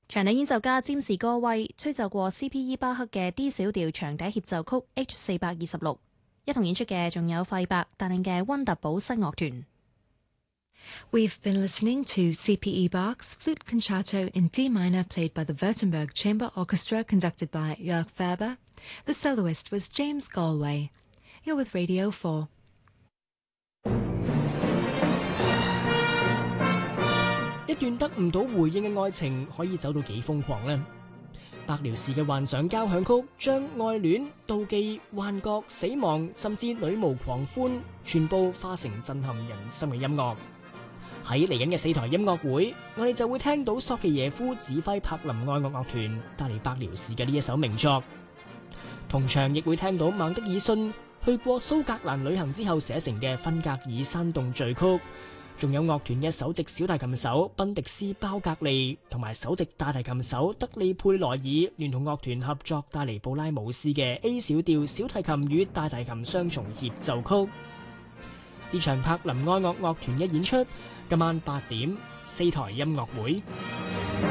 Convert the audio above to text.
長笛演奏家詹士戈威吹奏過 C.P.E. 巴克嘅 D 小調長笛協奏曲 H426， 一同演出嘅仲有費伯帶領嘅溫特堡西樂團。 We've been listening to C.P.E. Bach's Flute Concerto in D minor played by the Württemberg Chamber Orchestra conducted by Jörg Ferber. The soloist was James Galway. You're with Radio 4. 一段得唔到回應嘅愛情可以走到幾瘋狂呢？白遼士嘅幻想交響曲將愛戀、妒忌、幻覺、死亡甚至女巫狂歡全部化成震撼人心嘅音樂。喺嚟緊嘅4台音樂會，我哋就會聽到索奇耶夫指揮柏林愛樂樂團帶嚟白遼士嘅呢一首名作。同場亦會聽到孟德爾遜去過蘇格蘭旅行之後寫成嘅芬格爾山洞序曲，仲有樂團嘅首席小提琴手賓迪斯包格利同埋首席大提琴手德利佩萊爾聯同樂團合作帶嚟布拉姆斯嘅 A 小調小提琴與大提琴雙重協奏曲。呢場柏林愛樂樂團嘅演出今晚8點4台音樂會。